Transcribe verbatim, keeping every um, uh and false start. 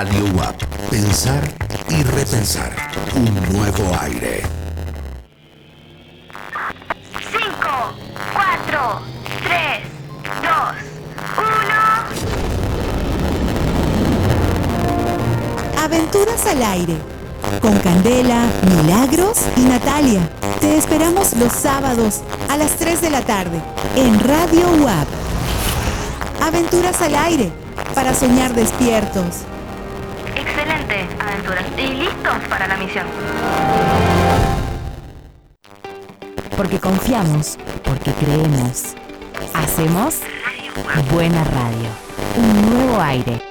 Radio U A P. Pensar y repensar. Un nuevo aire. cinco, cuatro, tres, dos, uno. Aventuras al aire. Con Candela, Milagros y Natalia. Te esperamos los sábados a las tres de la tarde en Radio U A P. Aventuras al aire, para soñar despiertos. Excelente, aventuras. Y listos para la misión. Porque confiamos, porque creemos. Hacemos buena radio. Un nuevo aire.